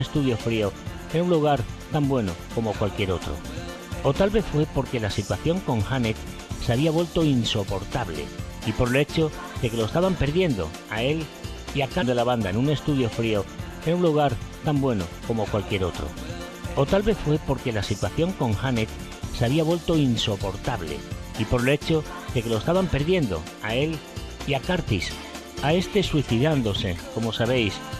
estudio frío en un lugar tan bueno como cualquier otro. O tal vez fue porque la situación con Janet se había vuelto insoportable y por el hecho de que lo estaban perdiendo a él y a Carl de la banda en un estudio frío en un lugar tan bueno como cualquier otro. O tal vez fue porque la situación con Janet se había vuelto insoportable y por el hecho de que lo estaban perdiendo a él y a Curtis, a este suicidándose, como sabéis,